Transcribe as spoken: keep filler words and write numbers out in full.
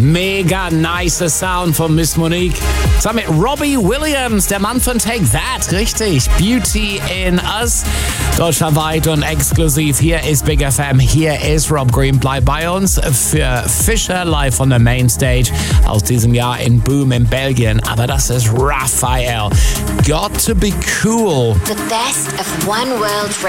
Mega nice Sound von Miss Monique. Zusammen mit Robbie Williams, der Mann von Take That. Richtig. Beauty in Us. Deutschlandweit und exklusiv. Hier ist Big F M. Hier ist Rob Green. Bleib bei uns für Fisher live on the Mainstage aus diesem Jahr in Boom in Belgien. Aber das ist Raphael. Got to be cool. The best of One World Radio.